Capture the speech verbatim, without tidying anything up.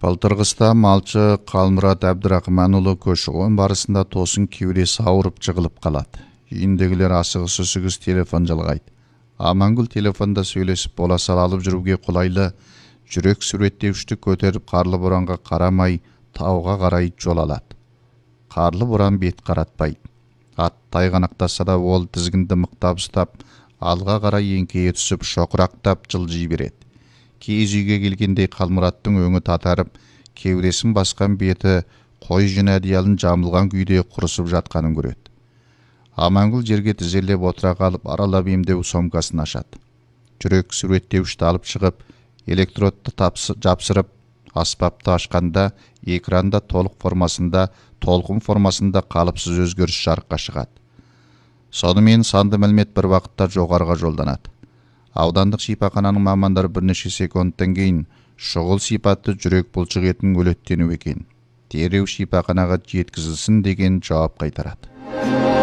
Былтырғыста малчы Қалмұрат Әбдірақманұлы көші-қон барысында тосын кеудесі ауырып жығылып қалады. Үйіндегілер асығыс-үсігіс телефон жалғайды. Амангүл телефонда сөйлесіп бола сала алып жүруге қолайлы жүрек суреттеуішті көтеріп қарлы боранға қарамай тауға қарай жол алады. Қарлы боран бет қаратпайды. Ат тайғанақтаса да ол тізгінді мықтап ұстап, алға қарай еңкейе түсіп шоқырақтап жылжи береді. Киіз үйге келгендей Қалмұраттың өңі татарып, кеудесін басқан беті қой жүн әдиялын жамылған күйде құрысып жатқанын көреді. Амангүл жерге тізерлеп отыра қалып аралап емдеу сомкасын ашады. Жүрек суреттеуішті алып шығып, электродты жапсырып, аспапты ашқанда экранда толық формасында, толқын формасында қалыпсыз өзгеріс жарыққа шығады. Сонымен санды мәлімет бір уақытта жоғарыға жолданады. Аудандық шипахананың мамандары бірнеше секундтан кейін шұғыл сипатты жүрек бұлшық етінің өлеттену екен, дереу шипаханаға жеткізілсін деген жауап қайтарады.